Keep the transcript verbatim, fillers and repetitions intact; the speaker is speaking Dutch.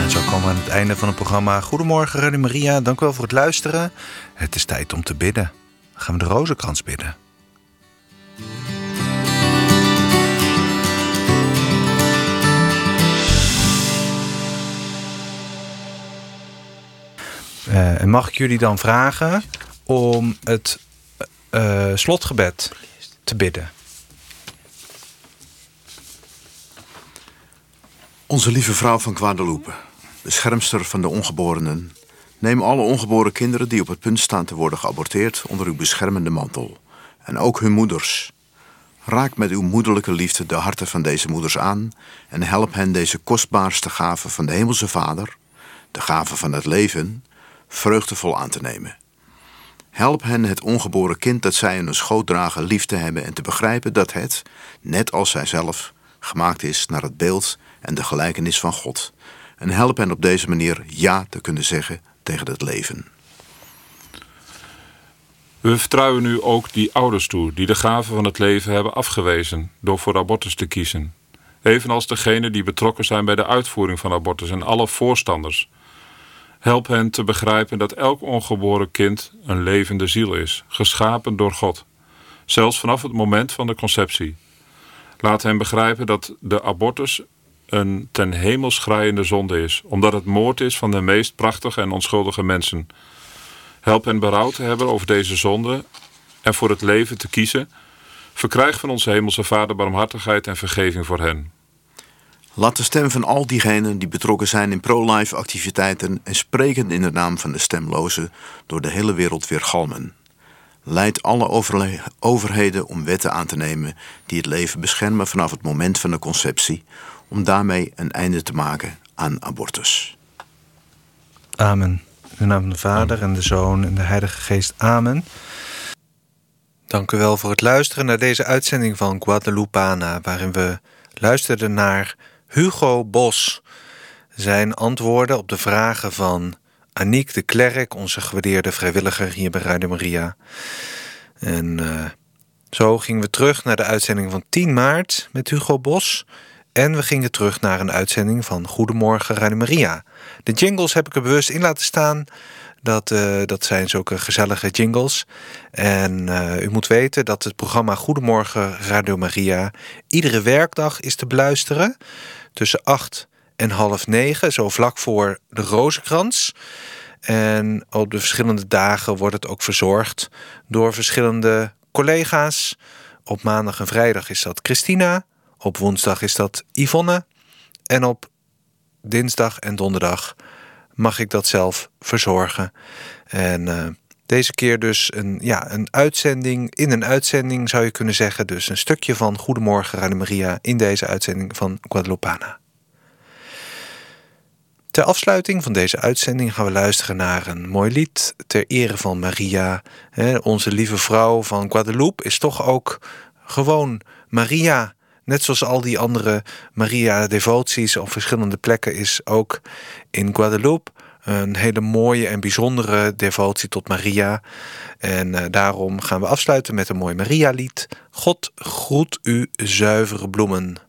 Zo komen we aan het einde van het programma. Goedemorgen Radio Maria, dank u wel voor het luisteren. Het is tijd om te bidden. Dan gaan we de rozenkrans bidden. Uh, en mag ik jullie dan vragen om het uh, slotgebed te bidden? Onze lieve vrouw van Guadalupe, beschermster van de ongeborenen, neem alle ongeboren kinderen die op het punt staan te worden geaborteerd onder uw beschermende mantel. En ook hun moeders. Raak met uw moederlijke liefde de harten van deze moeders aan en help hen deze kostbaarste gave van de Hemelse Vader, de gave van het leven, vreugdevol aan te nemen. Help hen het ongeboren kind dat zij in hun schoot dragen lief te hebben en te begrijpen dat het, net als zijzelf, gemaakt is naar het beeld en de gelijkenis van God. En help hen op deze manier ja te kunnen zeggen tegen het leven. We vertrouwen nu ook die ouders toe die de gave van het leven hebben afgewezen door voor abortus te kiezen. Evenals degenen die betrokken zijn bij de uitvoering van abortus en alle voorstanders. Help hen te begrijpen dat elk ongeboren kind een levende ziel is, geschapen door God. Zelfs vanaf het moment van de conceptie. Laat hen begrijpen dat de abortus een ten hemel schreiende zonde is, omdat het moord is van de meest prachtige en onschuldige mensen. Help hen berouw te hebben over deze zonde en voor het leven te kiezen. Verkrijg van onze hemelse Vader barmhartigheid en vergeving voor hen. Laat de stem van al diegenen die betrokken zijn in pro-life activiteiten en spreken in de naam van de stemlozen door de hele wereld weer galmen. Leid alle overle- overheden om wetten aan te nemen die het leven beschermen vanaf het moment van de conceptie, om daarmee een einde te maken aan abortus. Amen. In de naam van de Vader en de Zoon en de Heilige Geest. Amen. Dank u wel voor het luisteren naar deze uitzending van Guadalupana, waarin we luisterden naar Hugo Bos. Zijn antwoorden op de vragen van Aniek de Klerk, onze gewaardeerde vrijwilliger hier bij Radio Maria. En uh, zo gingen we terug naar de uitzending van tien maart met Hugo Bos. En we gingen terug naar een uitzending van Goedemorgen Radio Maria. De jingles heb ik er bewust in laten staan. Dat, uh, dat zijn zulke gezellige jingles. En uh, u moet weten dat het programma Goedemorgen Radio Maria iedere werkdag is te beluisteren. Tussen acht en half negen, zo vlak voor de rozenkrans. En op de verschillende dagen wordt het ook verzorgd door verschillende collega's. Op maandag en vrijdag is dat Christina. Op woensdag is dat Yvonne. En op dinsdag en donderdag mag ik dat zelf verzorgen. En uh, deze keer dus een, ja, een uitzending in een uitzending zou je kunnen zeggen. Dus een stukje van Goedemorgen Radio Maria in deze uitzending van Guadalupana. Ter afsluiting van deze uitzending gaan we luisteren naar een mooi lied ter ere van Maria. Onze lieve vrouw van Guadalupe is toch ook gewoon Maria. Net zoals al die andere Maria-devoties op verschillende plekken is ook in Guadalupe een hele mooie en bijzondere devotie tot Maria. En uh, daarom gaan we afsluiten met een mooi Maria-lied. God groet u zuivere bloemen.